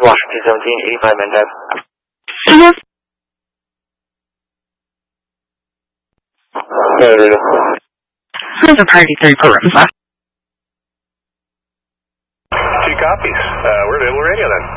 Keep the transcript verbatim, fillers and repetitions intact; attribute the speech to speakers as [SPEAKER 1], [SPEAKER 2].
[SPEAKER 1] Washington seventeen, eighty-five Mendez.
[SPEAKER 2] Mm-hmm. There's a party three per room, sir.
[SPEAKER 3] Two copies. Uh, we're available radio then.